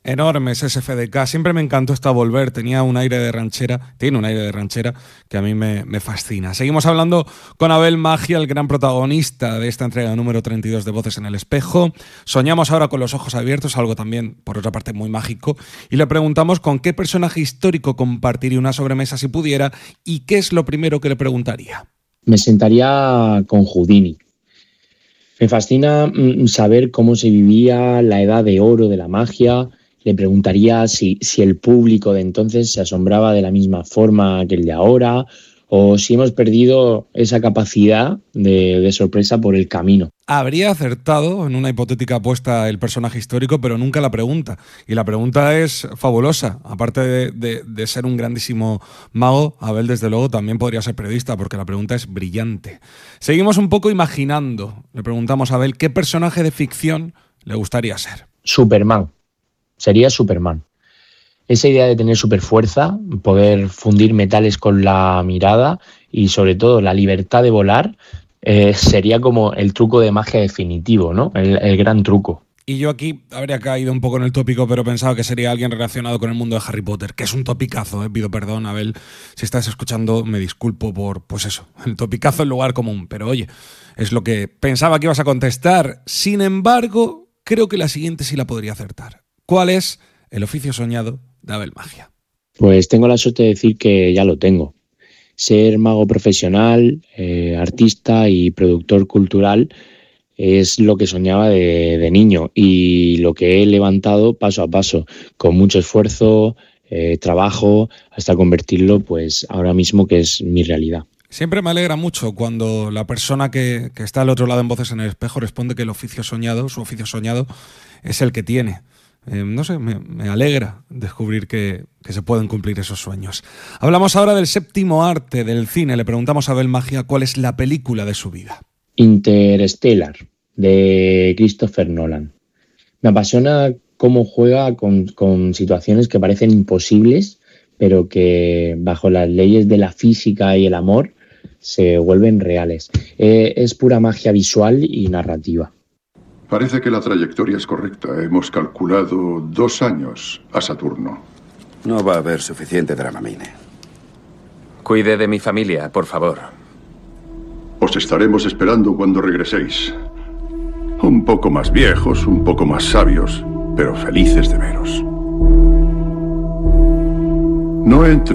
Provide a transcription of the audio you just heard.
Enormes SFDK, siempre me encantó esta Volver, tiene un aire de ranchera que a mí me fascina. Seguimos hablando con Abel Magia, el gran protagonista de esta entrega número 32 de Voces en el Espejo. Soñamos ahora con los ojos abiertos, algo también, por otra parte, muy mágico, y le preguntamos con qué personaje histórico compartiría una sobremesa si pudiera y qué es lo primero que le preguntaría. Me sentaría con Houdini. Me fascina saber cómo se vivía la edad de oro de la magia. Le preguntaría si el público de entonces se asombraba de la misma forma que el de ahora o si hemos perdido esa capacidad de sorpresa por el camino. Habría acertado en una hipotética apuesta el personaje histórico, pero nunca la pregunta. Y la pregunta es fabulosa. Aparte de ser un grandísimo mago, Abel, desde luego, también podría ser periodista, porque la pregunta es brillante. Seguimos un poco imaginando. Le preguntamos a Abel qué personaje de ficción le gustaría ser. Superman. Sería Superman. Esa idea de tener superfuerza, poder fundir metales con la mirada y sobre todo la libertad de volar, sería como el truco de magia definitivo, ¿no? El gran truco. Y yo aquí habría caído un poco en el tópico, pero pensaba que sería alguien relacionado con el mundo de Harry Potter, que es un topicazo, pido perdón, Abel, si estás escuchando me disculpo por, pues eso, el topicazo en lugar común, pero oye, es lo que pensaba que ibas a contestar. Sin embargo, creo que la siguiente sí la podría acertar. ¿Cuál es el oficio soñado de Abel Magia? Pues tengo la suerte de decir que ya lo tengo. Ser mago profesional, artista y productor cultural es lo que soñaba de niño y lo que he levantado paso a paso, con mucho esfuerzo, trabajo, hasta convertirlo pues ahora mismo que es mi realidad. Siempre me alegra mucho cuando la persona que está al otro lado en Voces en el Espejo responde que el oficio soñado, su oficio soñado, es el que tiene. No sé, me alegra descubrir que se pueden cumplir esos sueños. Hablamos ahora del séptimo arte del cine. Le preguntamos a Abel Magia cuál es la película de su vida. Interstellar, de Christopher Nolan. Me apasiona cómo juega con situaciones que parecen imposibles, pero que bajo las leyes de la física y el amor se vuelven reales. Es pura magia visual y narrativa. Parece que la trayectoria es correcta. Hemos calculado 2 años a Saturno. No va a haber suficiente Dramamine. Cuide de mi familia, por favor. Os estaremos esperando cuando regreséis. Un poco más viejos, un poco más sabios, pero felices de veros. No entre